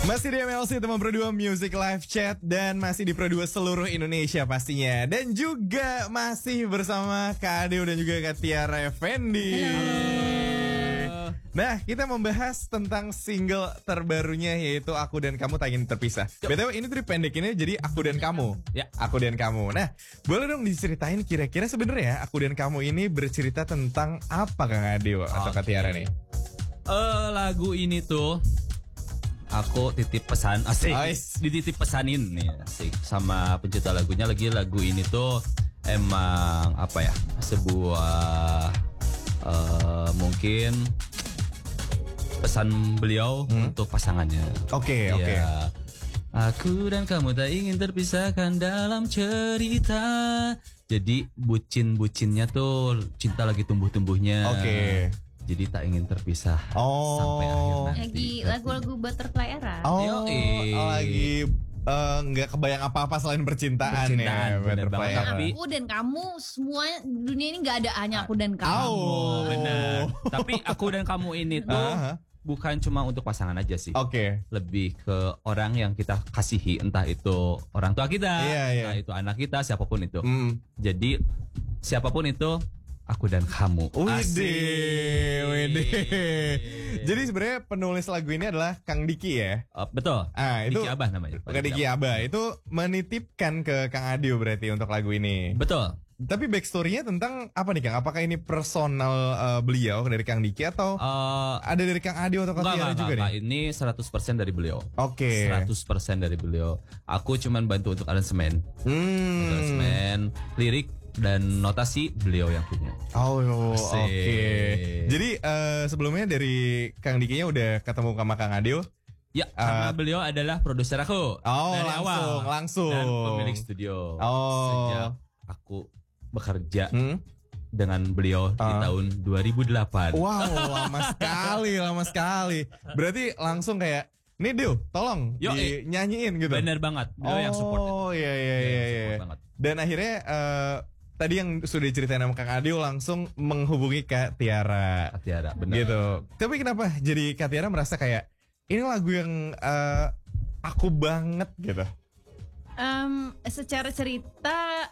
Masih di MLC teman Pro 2 Music Live Chat dan masih di Pro 2 seluruh Indonesia pastinya. Dan juga masih bersama Kak Adeo dan juga Kak Tiara Effendi. Nah, kita membahas tentang single terbarunya yaitu Aku dan Kamu Tak Ingin Terpisah. BTW ini trik pendek ini jadi Aku dan Kamu. Ya. Aku dan Kamu. Nah, boleh dong diceritain kira-kira sebenarnya Aku dan Kamu ini bercerita tentang apa Kang Adeo atau Kak Tiara nih? Lagu ini tuh aku titip pesan asik. Dititip pesanin nih asik sama pencipta lagunya. Lagi lagu ini tuh emang apa ya? Sebuah mungkin pesan beliau untuk pasangannya. Oke. Aku dan kamu tak ingin terpisahkan dalam cerita. Jadi bucin-bucinnya tuh cinta lagi tumbuh-tumbuhnya. Oke. Jadi tak ingin terpisah sampai akhir nanti. Lagi lagu-lagu Butterfly Era. Lagi nggak kebayang apa-apa selain percintaan ya. bener banget. Tapi Aku dan kamu semua dunia ini nggak ada hanya aku dan kamu. Benar. Tapi aku dan kamu ini tuh bukan cuma untuk pasangan aja sih. Oke. Lebih ke orang yang kita kasihi, entah itu orang tua kita, entah itu anak kita, siapapun itu. Jadi siapapun itu, aku dan kamu. Wede. Jadi sebenarnya penulis lagu ini adalah Kang Diki ya. Betul. Itu Diki Abah namanya. Kang Diki Abah itu menitipkan ke Kang Adeo berarti untuk lagu ini. Betul. Tapi backstory-nya tentang apa nih Kang? Apakah ini personal beliau dari Kang Diki atau ada dari Kang Adeo atau Kang Tiara juga nih? Ini 100% dari beliau. Oke. 100% dari beliau. Aku cuman bantu untuk aransemen. Aransemen, lirik dan notasi beliau yang punya. Oke. Jadi sebelumnya dari Kang Dikinya udah ketemu sama Kang Adeo? Ya, karena beliau adalah produser aku dari awal langsung dan pemilik studio. Sejak aku bekerja dengan beliau di tahun 2008. Wow, lama sekali. Berarti langsung kayak, nih Deo, tolong dinyanyiin gitu. Bener banget, beliau yang support itu. Iya. Dan akhirnya tadi yang sudah diceritain sama Kang Adeo langsung menghubungi Kak Tiara. Bener. Gitu. Tapi kenapa jadi Kak Tiara merasa kayak ini lagu yang aku banget gitu? Secara cerita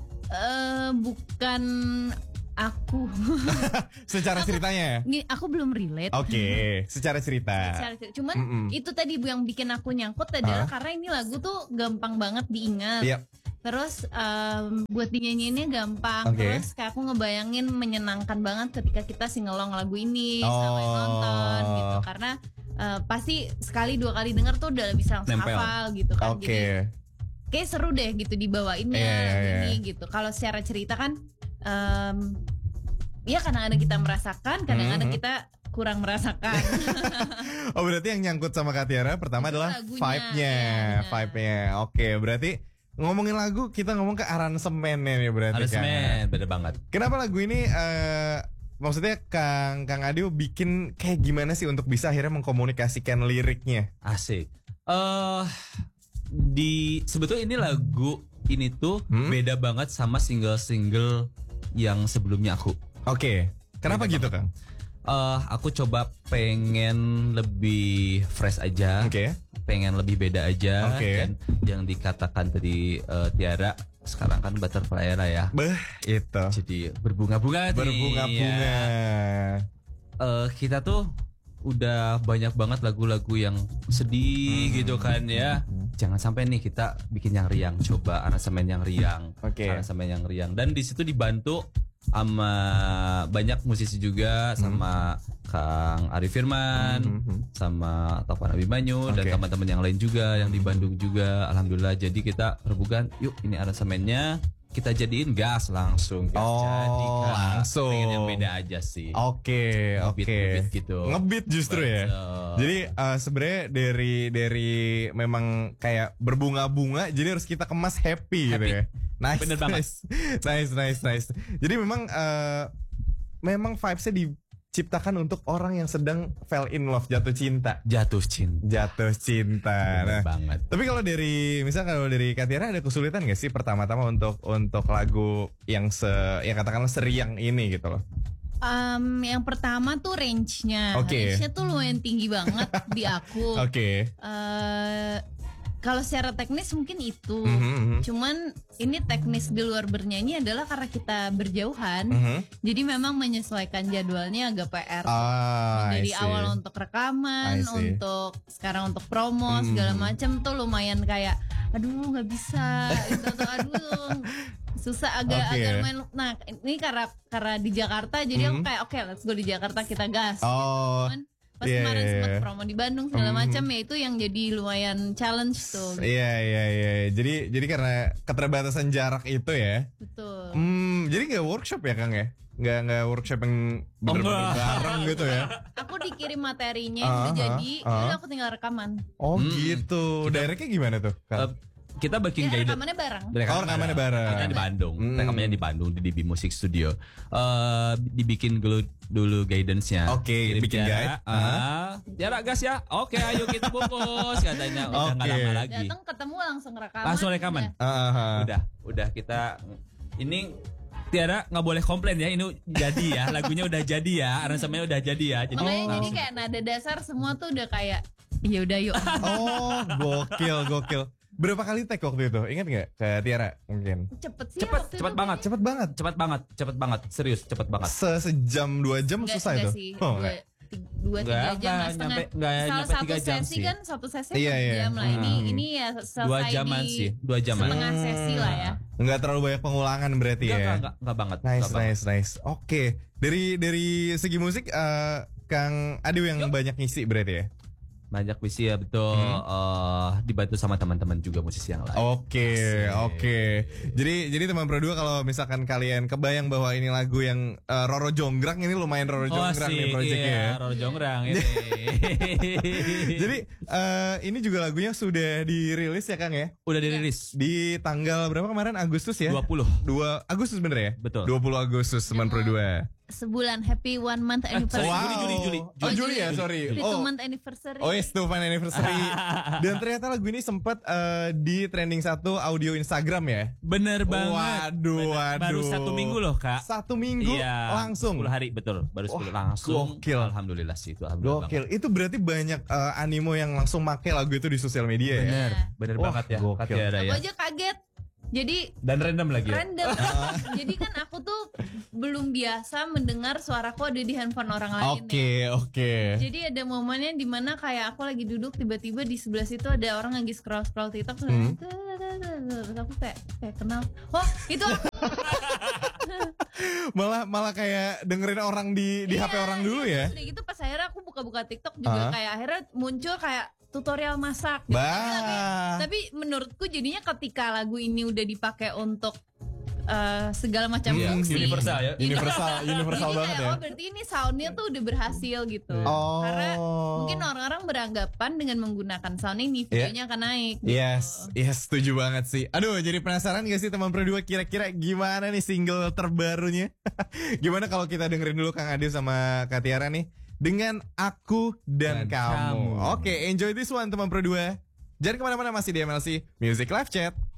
bukan aku. Secara ceritanya ya? Aku belum relate. Oke, secara cerita. Cuman itu tadi yang bikin aku nyangkut adalah karena ini lagu tuh gampang banget diingat. Yep. Terus buat dinyanyiinnya gampang. Terus kayak aku ngebayangin menyenangkan banget ketika kita singelong lagu ini sama yang nonton gitu. Karena pasti sekali dua kali denger tuh udah bisa langsung hafal gitu kan. Jadi kayak seru deh gitu dibawainnya ini gitu. Kalau secara cerita kan ya kadang-kadang kita merasakan, kadang-kadang kita kurang merasakan. Berarti yang nyangkut sama Kak Tiara pertama adalah vibe-nya. Oke, berarti ngomongin lagu kita ngomong ke aransemennya nih berarti. Aransemen, bener banget. Kenapa lagu ini maksudnya Kang Adeo bikin kayak gimana sih untuk bisa akhirnya mengkomunikasikan liriknya? Asik. Sebetulnya ini lagu ini tuh beda banget sama single-single yang sebelumnya aku. Oke. Kenapa beda gitu banget. Kang? Aku coba pengen lebih fresh aja. Pengen lebih beda aja. Dan yang dikatakan tadi Tiara sekarang kan Butterfly Era ya. Itu. Jadi berbunga-bunga. Kita tuh udah banyak banget lagu-lagu yang sedih gitu kan ya. Jangan sampai nih kita bikin yang riang, coba aransemen yang riang. Aransemen yang riang dan di situ dibantu sama banyak musisi juga, sama Kang Arif Firman, sama Taufan Abimanyu dan teman-teman yang lain juga yang di Bandung juga. Alhamdulillah, jadi kita rebukan, yuk ini aransemennya kita jadiin gas langsung. Langsung. Pengen yang beda aja sih. Oke. Ngebeat gitu. Ngebeat justru ya. Jadi sebenarnya dari memang kayak berbunga-bunga, jadi harus kita kemas happy. Gitu ya. Nice. Bener banget. Nice. Jadi memang vibes-nya diciptakan untuk orang yang sedang fell in love, jatuh cinta. Bener banget. Tapi kalau dari Kak Tiara ada kesulitan gak sih pertama-tama untuk lagu yang katakanlah seriang ini gitu loh? Yang pertama tuh range-nya. Range-nya tuh lumayan tinggi banget di aku. Kalau secara teknis mungkin itu, cuman ini teknis di luar bernyanyi adalah karena kita berjauhan, jadi memang menyesuaikan jadwalnya agak PR. Dari awal untuk rekaman, untuk sekarang untuk promo segala macam tuh lumayan kayak, aduh nggak bisa, aduh susah agak lumayan. Nah ini karena di Jakarta, jadi aku kayak oke, let's go di Jakarta kita gas. Cuman pas kemarin sempat promo di Bandung segala macam ya, itu yang jadi lumayan challenge tuh. Iya. Jadi karena keterbatasan jarak itu ya. Betul. Jadi nggak workshop ya Kang ya? Nggak workshop yang bener-bener bareng gitu ya? Aku dikirim materinya yang udah jadi, udah aku tinggal rekaman. Gitu. Directnya gimana tuh Kang? Kita bikin rekamannya bareng. Rekamannya bareng. Kita di Bandung. Rekamannya di Bandung di DB Music Studio. Dibikin dulu guidance-nya. Bikin guide. Tiara gas ya. Ayo kita bungkus katanya. Udah enggak lama lagi. Datang ketemu langsung rekaman. Langsung rekaman. Udah kita ini Tiara nggak boleh komplain ya, ini jadi ya, lagunya udah jadi ya, aransemennya udah jadi ya. Jadi kayak nada dasar semua tuh udah kayak ya udah yuk. Gokil. Berapa kali take waktu itu? Ingat nggak ke Tiara mungkin? Cepet banget. Serius cepet banget. Sejam 2 jam susah itu? 2-3 jam setengah. Salah satu sesi kan satu sesi 1 jam lah. Ini ya selesai 2 jaman. Setengah sesi lah ya. Nggak terlalu banyak pengulangan berarti ya? Nggak banget. Nice. Oke. Dari segi musik Kang Adi yang banyak ngisi berarti ya? Banyak visi ya, betul. Dibantu sama teman-teman juga musisi yang lain. Oke. Jadi teman Pro2 kalau misalkan kalian kebayang bahwa ini lagu yang Roro Jonggrang, ini lumayan Roro Jonggrang nih proyeknya ya. Roro Jonggrang ini. Jadi ini juga lagunya sudah dirilis ya Kang ya? Udah dirilis. Di tanggal berapa kemarin? Agustus ya? 2 Agustus bener ya? Betul. 20 Agustus teman Pro2. Sebulan happy 1 month anniversary. Juli ya, sorry. 2 month anniversary. It's 2 month anniversary. Dan ternyata lagu ini sempat di trending 1 audio Instagram ya. Bener banget. Waduh. Baru 1 minggu loh Kak. 1 minggu langsung. 10 hari betul. Baru 10 langsung. Gokil. Alhamdulillah sih itu. Gokil. Itu berarti banyak animo yang langsung make lagu itu di sosial media ya. Bener banget ya. Gokil. Aku aja kaget. Jadi dan random lagi. Jadi kan aku tuh belum biasa mendengar suaraku ada di handphone orang lain. Oke. Jadi ada momennya dimana kayak aku lagi duduk tiba-tiba di sebelah situ ada orang lagi scroll TikTok. Terus aku kayak kenal. Itu malah kayak dengerin orang di HP orang dulu ya. Udah gitu pas akhirnya aku buka TikTok juga kayak akhirnya muncul kayak tutorial masak gitu. Tapi menurutku jadinya ketika lagu ini udah dipakai untuk segala macam fungsi universal ya. Universal banget ya. Berarti ini soundnya tuh udah berhasil gitu. Karena mungkin orang-orang beranggapan dengan menggunakan sound ini videonya akan naik gitu. Yes, setuju banget sih. Aduh, jadi penasaran gak sih teman Pro2 kira-kira gimana nih single terbarunya? Gimana kalau kita dengerin dulu Kang Ade sama Kak Tiara nih dengan Aku dan Kamu. Oke, enjoy this one teman Pro2. Jangan kemana-mana, masih di MLC Music Live Chat.